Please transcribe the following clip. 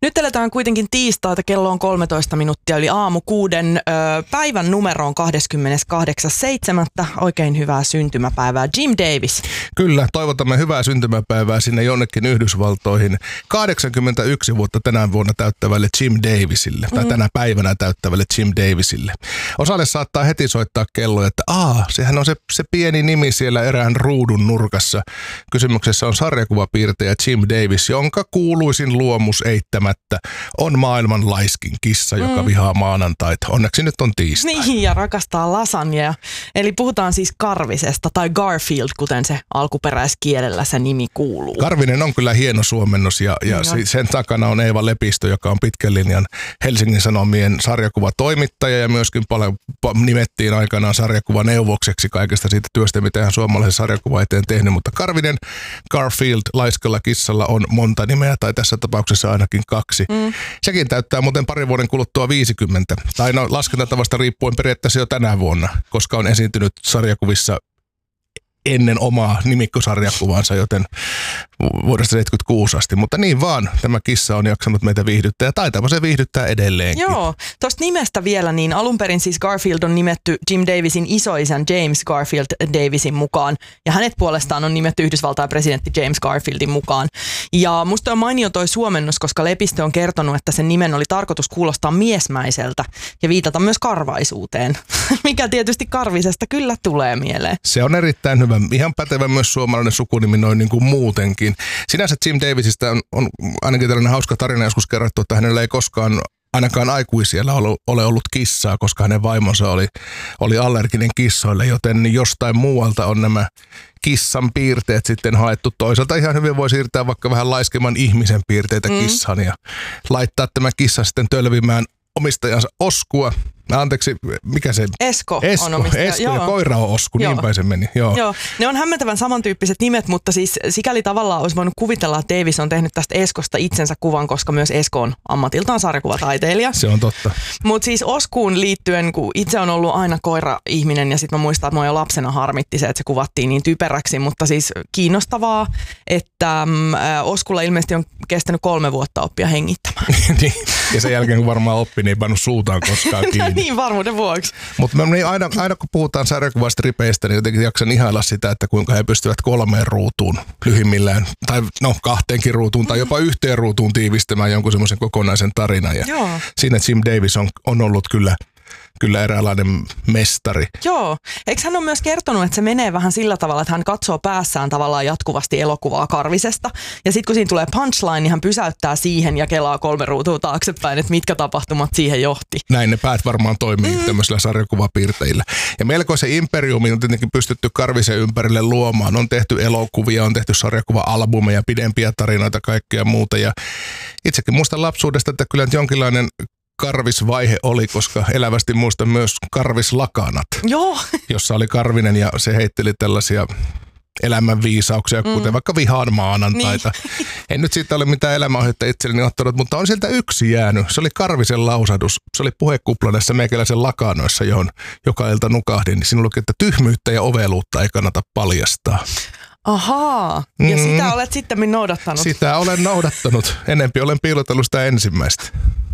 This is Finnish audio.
Nyt eletään kuitenkin tiistaita, kello on 13 minuuttia yli aamu 6. Päivän numero on 28.7. Oikein hyvää syntymäpäivää, Jim Davis. Kyllä, toivotamme hyvää syntymäpäivää sinne jonnekin Yhdysvaltoihin 81 vuotta tänä vuonna täyttävälle Jim Davisille, tai tänä päivänä täyttävälle Jim Davisille. Osalle saattaa heti soittaa kello, että sehän on se pieni nimi siellä erään ruudun nurkassa. Kysymyksessä on sarjakuvapiirtäjä Jim Davis, jonka kuuluisin luomus eittämättä on maailman laiskin kissa, joka vihaa maanantaita. Onneksi nyt on tiistai. Niin, ja rakastaa lasagnea. Eli puhutaan siis Karvisesta, tai Garfield, kuten se alkuperäiskielellä se nimi kuuluu. Karvinen on kyllä hieno suomennos, ja sen takana on Eeva Lepistö, joka on pitkän linjan Helsingin Sanomien sarjakuvatoimittaja, ja myöskin paljon nimettiin aikanaan sarjakuvaneuvokseksi kaikesta siitä työstä, mitä hän suomalaisen sarjakuva eteen tehnyt. Mutta Karvinen, Garfield, laiskalla kissalla on monta nimeä, tai tässä tapauksessa ainakin 2. Sekin täyttää muuten parin vuoden kuluttua 50. Tai laskentatavasta riippuen periaatteessa jo tänä vuonna, koska on esiintynyt sarjakuvissa ennen omaa nimikkosarjakuvansa, joten vuodesta 76 asti. Mutta niin vaan, tämä kissa on jaksanut meitä viihdyttää ja taitaapa se viihdyttää edelleenkin. Joo, tuosta nimestä vielä, niin alun perin siis Garfield on nimetty Jim Davisin isoisän James Garfield Davisin mukaan, ja hänet puolestaan on nimetty Yhdysvaltain presidentti James Garfieldin mukaan. Ja musta on mainio toi suomennos, koska Lepistö on kertonut, että sen nimen oli tarkoitus kuulostaa miesmäiseltä ja viitata myös karvaisuuteen, mikä tietysti Karvisesta kyllä tulee mieleen. Se on erittäin hyvä. Ihan pätevä myös suomalainen sukunimi noin niin kuin muutenkin. Sinänsä Jim Davisista on ainakin tällainen hauska tarina joskus kerrottu, että hänellä ei koskaan ainakaan aikuisiellä ole ollut kissaa, koska hänen vaimonsa oli allerginen kissoille, joten jostain muualta on nämä kissan piirteet sitten haettu. Toisaalta ihan hyvin voi siirtää vaikka vähän laiskeman ihmisen piirteitä kissaan ja laittaa tämä kissa sitten tölvimään omistajansa Oskua. Anteeksi, mikä se? Esko on omistaja. Esko ja koira on Osku, niin päin se meni. Joo, ne on hämmentävän samantyyppiset nimet, mutta siis sikäli tavallaan olisi voinut kuvitella, että Davis on tehnyt tästä Eskosta itsensä kuvan, koska myös Esko on ammatiltaan sarjakuvataiteilija. Se on totta. Mutta siis Oskuun liittyen, kun itse on ollut aina koira-ihminen ja sitten mä muistan, että mä jo lapsena harmitti se, että se kuvattiin niin typeräksi, mutta siis kiinnostavaa, että Oskulla ilmeisesti on kestänyt 3 vuotta oppia hengittämään. Niin, ja sen jälkeen kun varmaan oppi, niin ei pannut suutaan koskaan kiinni. Niin, varmuuden vuoksi. Mutta aina kun puhutaan sarjakuvastripeistä, niin jotenkin jaksan ihailla sitä, että kuinka he pystyvät 3 ruutuun lyhimmillään, tai 2 ruutuun, tai jopa 1 ruutuun tiivistämään jonkun semmoisen kokonaisen tarinan. Ja siinä Jim Davis on ollut kyllä eräänlainen mestari. Joo. Eikö hän ole myös kertonut, että se menee vähän sillä tavalla, että hän katsoo päässään tavallaan jatkuvasti elokuvaa Karvisesta. Ja sitten kun siinä tulee punchline, niin hän pysäyttää siihen ja kelaa 3 ruutua taaksepäin, että mitkä tapahtumat siihen johti. Näin ne päät varmaan toimii tämmöisillä sarjakuvapiirteillä. Ja melkoisen imperiumin on tietenkin pystytty Karvisen ympärille luomaan. On tehty elokuvia, on tehty sarjakuva-albumeja, pidempiä tarinoita, kaikkea muuta. Ja itsekin muistan lapsuudesta, että kyllä jonkinlainen Karvisvaihe oli, koska elävästi muistan myös Karvislakanat, jossa oli Karvinen ja se heitteli tällaisia elämänviisauksia, kuten vaikka vihaan maanantaita. Niin. En nyt siitä ole mitään elämänohjetta itselleni ottanut, mutta on sieltä yksi jäänyt. Se oli Karvisen lausadus. Se oli puhekupla näissä meikäläisen lakanoissa, johon joka ilta nukahdin. Siinä luki, että tyhmyyttä ja oveluutta ei kannata paljastaa. Ahaa, ja sitä olet sitten noudattanut. Sitä olen noudattanut. Enempi olen piilotellut sitä ensimmäistä.